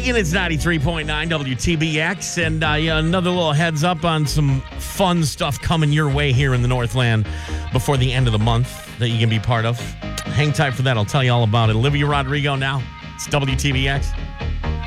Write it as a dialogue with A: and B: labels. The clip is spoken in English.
A: Michigan, it's 93.9 WTBX. And another little heads up on some fun stuff coming your way here in the Northland before the end of the month that you can be part of. Hang tight for that. I'll tell you all about it. Olivia Rodrigo now. It's WTBX.